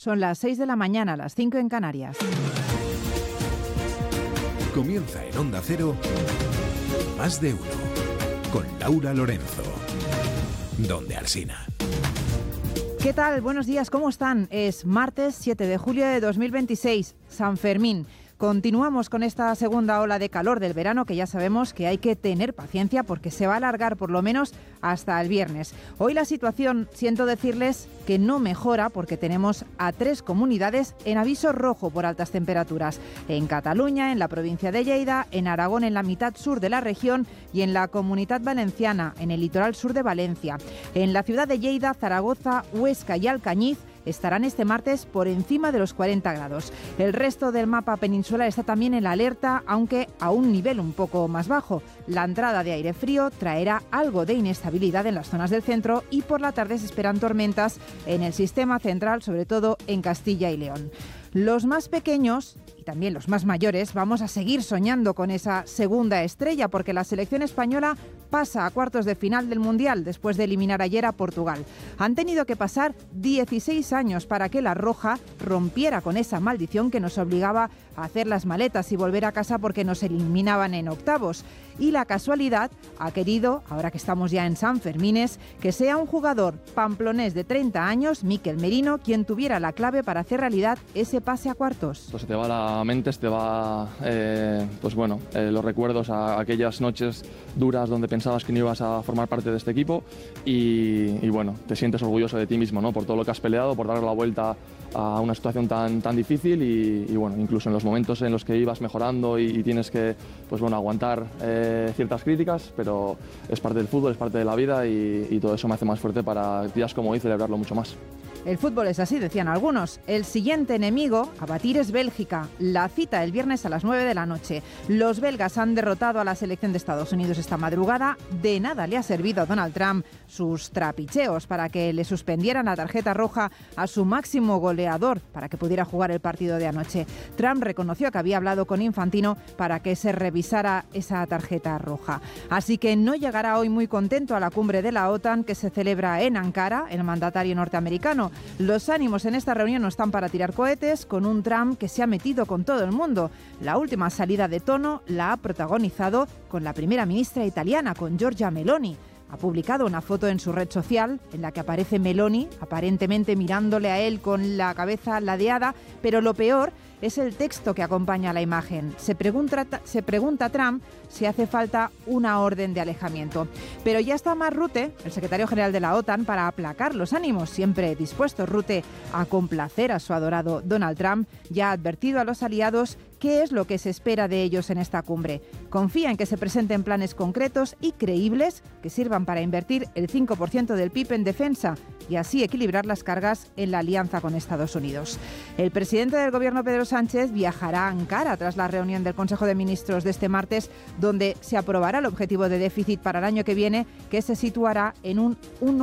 Son las 6 de la mañana, las 5 en Canarias. Comienza en Onda Cero, Más de Uno, con Laura Lorenzo. Donde Alsina. ¿Qué tal? Buenos días, ¿cómo están? Es martes 7 de julio de 2026, San Fermín. Continuamos con esta segunda ola de calor del verano, que ya sabemos que hay que tener paciencia porque se va a alargar por lo menos hasta el viernes. Hoy la situación, siento decirles que no mejora porque tenemos a 3 comunidades en aviso rojo por altas temperaturas. En Cataluña, en la provincia de Lleida, en Aragón, en la mitad sur de la región y en la Comunidad Valenciana, en el litoral sur de Valencia. En la ciudad de Lleida, Zaragoza, Huesca y Alcañiz estarán este martes por encima de los 40 grados. El resto del mapa peninsular está también en la alerta, aunque a un nivel un poco más bajo. La entrada de aire frío traerá algo de inestabilidad en las zonas del centro y por la tarde se esperan tormentas en el sistema central, sobre todo en Castilla y León. Los más pequeños y también los más mayores vamos a seguir soñando con esa segunda estrella porque la selección española pasa a cuartos de final del Mundial después de eliminar ayer a Portugal. Han tenido que pasar 16 años para que la Roja rompiera con esa maldición que nos obligaba a hacer las maletas y volver a casa porque nos eliminaban en octavos. Y la casualidad ha querido, ahora que estamos ya en San Fermines, que sea un jugador pamplonés de 30 años, Mikel Merino, quien tuviera la clave para hacer realidad ese pase a cuartos. Pues se te va la mente, se te va los recuerdos a aquellas noches duras donde pensabas que no ibas a formar parte de este equipo y bueno, te sientes orgulloso de ti mismo, ¿no? Por todo lo que has peleado, por darle la vuelta a una situación tan difícil y bueno, incluso en los momentos en los que ibas mejorando y tienes que aguantar ciertas críticas, pero es parte del fútbol, es parte de la vida y todo eso me hace más fuerte para días como hoy celebrarlo mucho más. El fútbol es así, decían algunos. El siguiente enemigo a batir es Bélgica. La cita el viernes a las 9 de la noche. Los belgas han derrotado a la selección de Estados Unidos esta madrugada. De nada le ha servido a Donald Trump sus trapicheos para que le suspendieran la tarjeta roja a su máximo goleador para que pudiera jugar el partido de anoche. Trump reconoció que había hablado con Infantino para que se revisara esa tarjeta roja. Así que no llegará hoy muy contento a la cumbre de la OTAN que se celebra en Ankara, el mandatario norteamericano. Los ánimos en esta reunión no están para tirar cohetes, con un Trump que se ha metido con todo el mundo. La última salida de tono la ha protagonizado con la primera ministra italiana, con Giorgia Meloni. Ha publicado una foto en su red social en la que aparece Meloni, aparentemente mirándole a él con la cabeza ladeada, pero lo peor es el texto que acompaña a la imagen. Se pregunta Trump si hace falta una orden de alejamiento. Pero ya está más Rutte, el secretario general de la OTAN, para aplacar los ánimos. Siempre dispuesto Rutte a complacer a su adorado Donald Trump, ya ha advertido a los aliados qué es lo que se espera de ellos en esta cumbre. Confía en que se presenten planes concretos y creíbles que sirvan para invertir el 5% del PIB en defensa y así equilibrar las cargas en la alianza con Estados Unidos. El presidente del gobierno, Pedro Sánchez, viajará a Ankara tras la reunión del Consejo de Ministros de este martes, donde se aprobará el objetivo de déficit para el año que viene, que se situará en un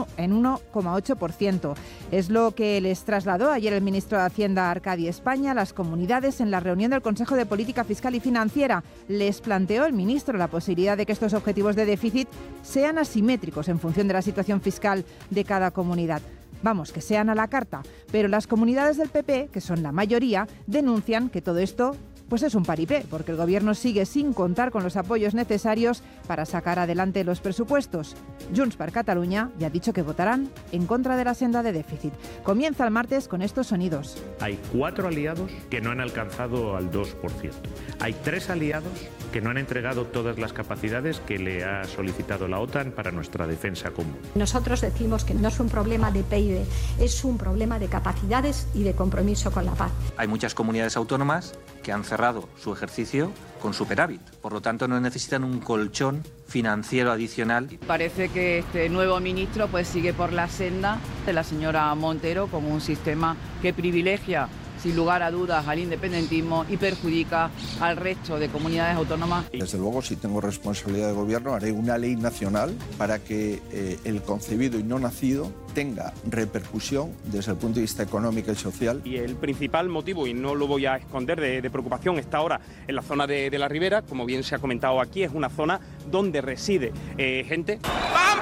1,8%. Es lo que les trasladó ayer el ministro de Hacienda, Arcadi España, a las comunidades en la reunión del Consejo de Política Fiscal y Financiera. Les planteó el ministro la posibilidad de que estos objetivos de déficit sean asimétricos en función de la situación fiscal de cada comunidad. Vamos, que sean a la carta, pero las comunidades del PP, que son la mayoría, denuncian que todo esto pues es un paripé, porque el gobierno sigue sin contar con los apoyos necesarios para sacar adelante los presupuestos. Junts per Catalunya ya ha dicho que votarán en contra de la senda de déficit. Comienza el martes con estos sonidos. Hay 4 aliados que no han alcanzado al 2%. Hay 3 aliados que no han entregado todas las capacidades que le ha solicitado la OTAN para nuestra defensa común. Nosotros decimos que no es un problema de PIB, es un problema de capacidades y de compromiso con la paz. Hay muchas comunidades autónomas que han cerrado su ejercicio con superávit, por lo tanto no necesitan un colchón financiero adicional. Parece que este nuevo ministro pues sigue por la senda de la señora Montero como un sistema que privilegia sin lugar a dudas al independentismo y perjudica al resto de comunidades autónomas. Desde luego, si tengo responsabilidad de gobierno, haré una ley nacional para que el concebido y no nacido tenga repercusión desde el punto de vista económico y social. Y el principal motivo, y no lo voy a esconder, de preocupación está ahora en la zona de la Ribera. Como bien se ha comentado aquí, es una zona donde reside gente.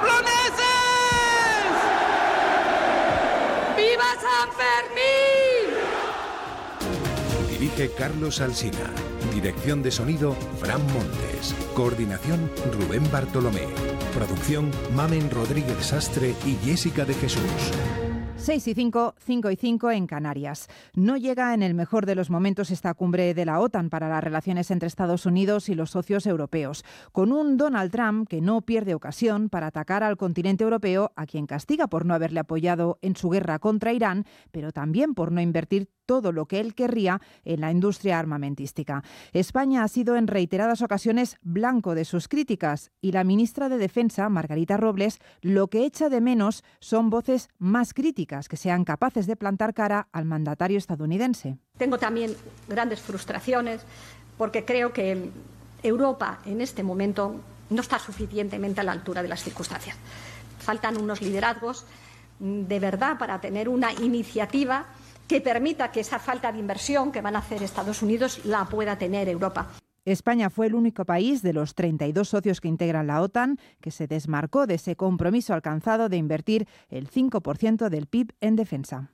¡Pamploneses! ¡Viva San Fermín! Dirige Carlos Alsina. Dirección de sonido, Fran Montes. Coordinación, Rubén Bartolomé. Producción, Mamen Rodríguez Sastre y Jessica de Jesús. 6 y 5, 5 y 5 en Canarias. No llega en el mejor de los momentos esta cumbre de la OTAN para las relaciones entre Estados Unidos y los socios europeos, con un Donald Trump que no pierde ocasión para atacar al continente europeo, a quien castiga por no haberle apoyado en su guerra contra Irán, pero también por no invertir todo lo que él querría en la industria armamentística. España ha sido en reiteradas ocasiones blanco de sus críticas y la ministra de Defensa, Margarita Robles, lo que echa de menos son voces más críticas que sean capaces de plantar cara al mandatario estadounidense. Tengo también grandes frustraciones porque creo que Europa en este momento no está suficientemente a la altura de las circunstancias. Faltan unos liderazgos de verdad para tener una iniciativa que permita que esa falta de inversión que van a hacer Estados Unidos la pueda tener Europa. España fue el único país de los 32 socios que integran la OTAN que se desmarcó de ese compromiso alcanzado de invertir el 5% del PIB en defensa.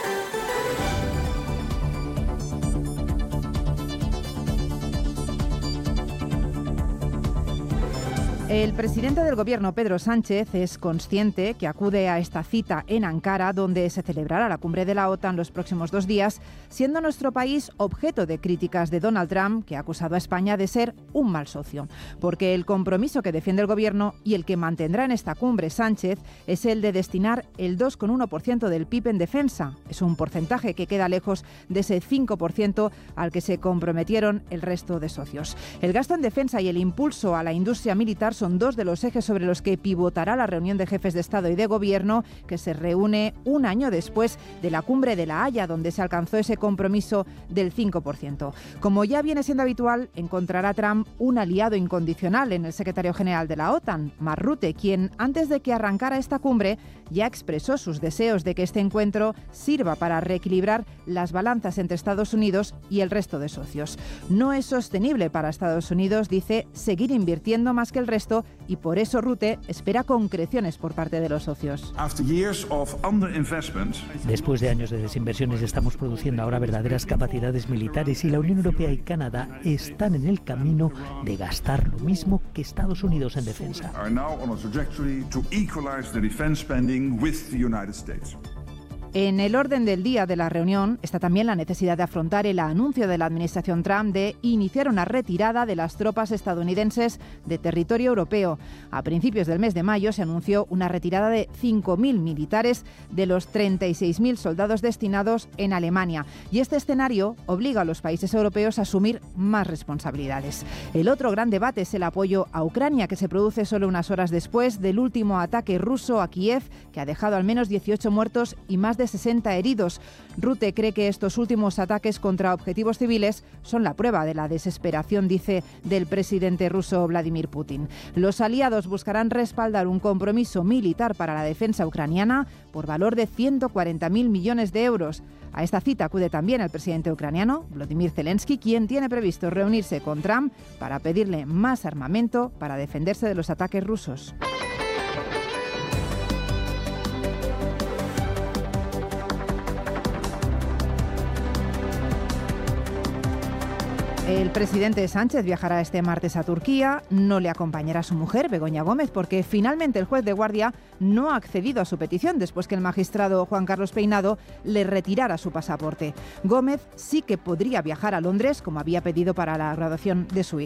El presidente del Gobierno, Pedro Sánchez, es consciente que acude a esta cita en Ankara, donde se celebrará la cumbre de la OTAN los próximos 2 días, siendo nuestro país objeto de críticas de Donald Trump, que ha acusado a España de ser un mal socio. Porque el compromiso que defiende el Gobierno y el que mantendrá en esta cumbre Sánchez es el de destinar el 2,1% del PIB en defensa. Es un porcentaje que queda lejos de ese 5% al que se comprometieron el resto de socios. El gasto en defensa y el impulso a la industria militar son 2 de los ejes sobre los que pivotará la reunión de jefes de Estado y de Gobierno, que se reúne un año después de la cumbre de La Haya, donde se alcanzó ese compromiso del 5%. Como ya viene siendo habitual, encontrará Trump un aliado incondicional en el secretario general de la OTAN, Mark Rutte, quien antes de que arrancara esta cumbre ya expresó sus deseos de que este encuentro sirva para reequilibrar las balanzas entre Estados Unidos y el resto de socios. No es sostenible para Estados Unidos, dice, seguir invirtiendo más que el resto, y por eso Rutte espera concreciones por parte de los socios. Después de años de desinversiones estamos produciendo ahora verdaderas capacidades militares y la Unión Europea y Canadá están en el camino de gastar lo mismo que Estados Unidos en defensa. En el orden del día de la reunión está también la necesidad de afrontar el anuncio de la administración Trump de iniciar una retirada de las tropas estadounidenses de territorio europeo. A principios del mes de mayo se anunció una retirada de 5.000 militares de los 36.000 soldados destinados en Alemania. Y este escenario obliga a los países europeos a asumir más responsabilidades. El otro gran debate es el apoyo a Ucrania, que se produce solo unas horas después del último ataque ruso a Kiev, que ha dejado al menos 18 muertos y más de 60 heridos. Rutte cree que estos últimos ataques contra objetivos civiles son la prueba de la desesperación, dice, del presidente ruso Vladimir Putin. Los aliados buscarán respaldar un compromiso militar para la defensa ucraniana por valor de 140.000 millones de euros. A esta cita acude también el presidente ucraniano, Volodymyr Zelensky, quien tiene previsto reunirse con Trump para pedirle más armamento para defenderse de los ataques rusos. El presidente Sánchez viajará este martes a Turquía. No le acompañará su mujer, Begoña Gómez, porque finalmente el juez de guardia no ha accedido a su petición después que el magistrado Juan Carlos Peinado le retirara su pasaporte. Gómez sí que podría viajar a Londres, como había pedido para la graduación de su hija.